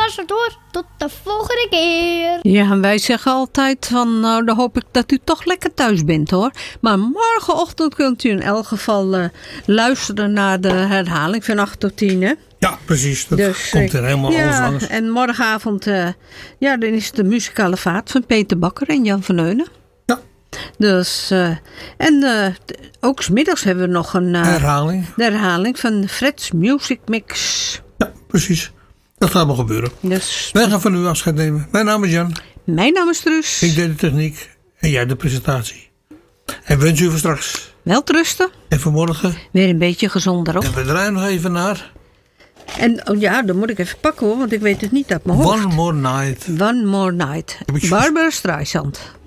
was het hoor. Tot de volgende keer. Ja, en wij zeggen altijd van, nou, dan hoop ik dat u toch lekker thuis bent hoor. Maar morgenochtend kunt u in elk geval luisteren naar de herhaling van 8 tot 10, hè? Ja, precies. Dat Dus, komt er helemaal alles langs. En morgenavond, dan is de muzikale vaart van Peter Bakker en Jan van Heunen. Ja. Dus, ook 's middags hebben we nog een Herhaling. de herhaling van Fred's Music Mix. Ja, precies. Dat gaat allemaal gebeuren. Dus, Wij gaan van u afscheid nemen. Mijn naam is Jan. mijn naam is Truus. Ik deed de techniek en jij de presentatie. En wens u voor straks. Welterusten. En vanmorgen. Weer een beetje gezonder op. En we draaien nog even naar En dan moet ik even pakken hoor, want ik weet het niet uit mijn hoofd. One More Night. One More Night. Heb ik- Barbara Streisand.